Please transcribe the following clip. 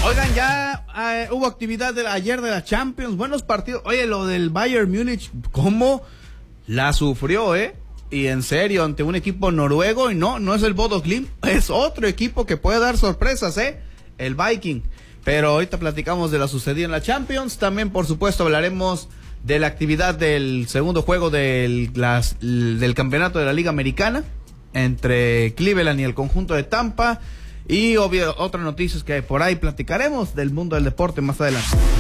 Oigan, ya hubo actividad ayer de la Champions, buenos partidos. Oye, lo del Bayern Múnich, ¿cómo la sufrió, Y en serio, ante un equipo noruego, y no es el Bodo Glimt, es otro equipo que puede dar sorpresas, el Viking. Pero ahorita platicamos de lo sucedido en la Champions. También, por supuesto, hablaremos de la actividad del segundo juego del campeonato de la Liga Americana entre Cleveland y el conjunto de Tampa. Y obvio, otras noticias que por ahí platicaremos del mundo del deporte más adelante.